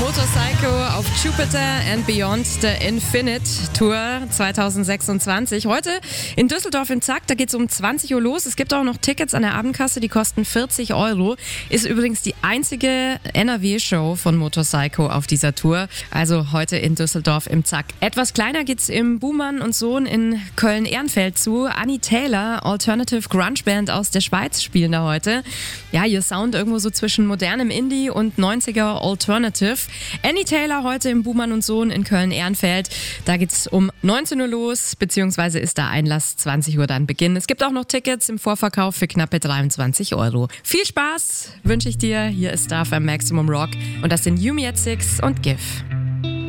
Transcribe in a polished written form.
Motorcycle auf Jupiter and Beyond, the Infinite Tour 2026. Heute in Düsseldorf im Zack, da geht's um 20 Uhr los. Es gibt auch noch Tickets an der Abendkasse, die kosten 40 Euro. Ist übrigens die einzige NRW-Show von Motorcycle auf dieser Tour. Also heute in Düsseldorf im Zack. Etwas kleiner geht's im Buhmann und Sohn in Köln-Ehrenfeld zu. Annie Taylor, Alternative Grunge Band aus der Schweiz, spielen da heute. Ja, ihr Sound irgendwo so zwischen modernem Indie und 90er Alternative. Annie Taylor heute im Buhmann und Sohn in Köln-Ehrenfeld. Da geht's um 19 Uhr los, beziehungsweise ist da Einlass 20 Uhr dann Beginn. Es gibt auch noch Tickets im Vorverkauf für knappe 23 Euro. Viel Spaß wünsche ich dir. Hier ist Star für Maximum Rock und das sind Yumi at Six und GIF.